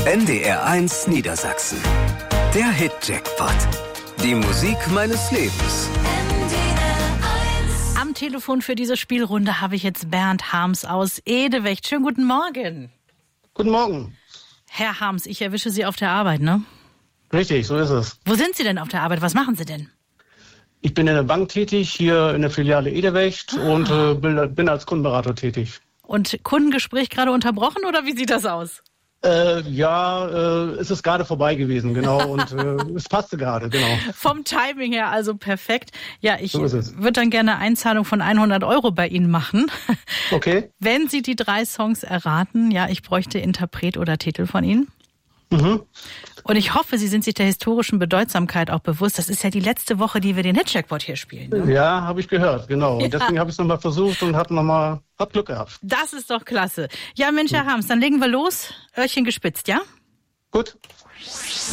NDR1 Niedersachsen. Der Hit-Jackpot. Die Musik meines Lebens. Am Telefon für diese Spielrunde habe ich jetzt Bernd Harms aus Edewecht. Schönen guten Morgen. Guten Morgen. Herr Harms, ich erwische Sie auf der Arbeit, ne? Richtig, so ist es. Wo sind Sie denn auf der Arbeit? Was machen Sie denn? Ich bin in der Bank tätig, hier in der Filiale Edewecht und bin als Kundenberater tätig. Und Kundengespräch gerade unterbrochen oder wie sieht das aus? Es ist gerade vorbei gewesen, genau, und es passte gerade, genau. Vom Timing her also perfekt. Ja, ich So ist es. würde dann gerne eine Einzahlung von 100 € bei Ihnen machen. Okay. Wenn Sie die 3 Songs erraten, ja, ich bräuchte Interpret oder Titel von Ihnen. Mhm. Und ich hoffe, Sie sind sich der historischen Bedeutsamkeit auch bewusst. Das ist ja die letzte Woche, die wir den Hit-Jackpot hier spielen. Ne? Ja, habe ich gehört, genau. Und deswegen habe ich es nochmal versucht und hab Glück gehabt. Das ist doch klasse. Ja, Mensch, Herr Harms, dann legen wir los. Öhrchen gespitzt, ja? Gut.